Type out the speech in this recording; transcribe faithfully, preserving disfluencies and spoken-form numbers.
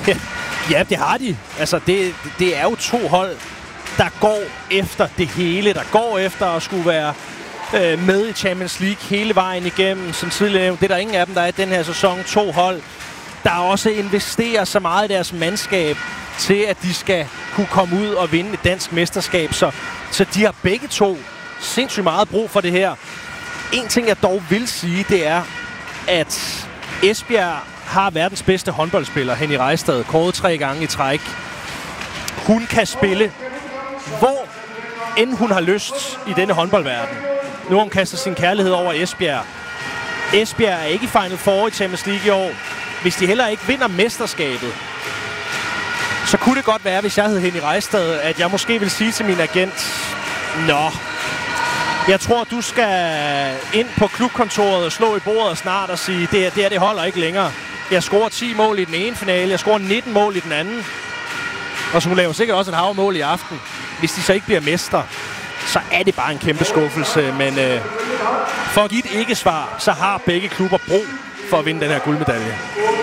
Ja, det har de. Altså, det, det er jo to hold, der går efter det hele. Der går efter at skulle være øh, med i Champions League hele vejen igennem. Som tidligere nævnt, det er der ingen af dem, der er i den her sæson. To hold, der også investerer så meget i deres mandskab til, at de skal kunne komme ud og vinde et dansk mesterskab. Så, så de har begge to sindssygt meget brug for det her. En ting, jeg dog vil sige, det er, at Esbjerg har verdens bedste håndboldspiller, Henny Reistad, kåret tre gange i træk. Hun kan spille, hvor end hun har lyst i denne håndboldverden. Nu har hun kastet sin kærlighed over Esbjerg. Esbjerg er ikke i Final Four i Champions League i år. Hvis de heller ikke vinder mesterskabet, så kunne det godt være, hvis jeg hed Henny Reistad, at jeg måske vil sige til min agent, nå, jeg tror, du skal ind på klubkontoret og slå i bordet snart og sige, det her, det her det holder ikke længere. Jeg scorer ti mål i den ene finale, jeg scorer nitten mål i den anden. Og så hun laver sikkert også et havmål i aften. Hvis de så ikke bliver mestre, så er det bare en kæmpe skuffelse. Men øh, for at give et ikke-svar, så har begge klubber brug for at vinde den her guldmedalje.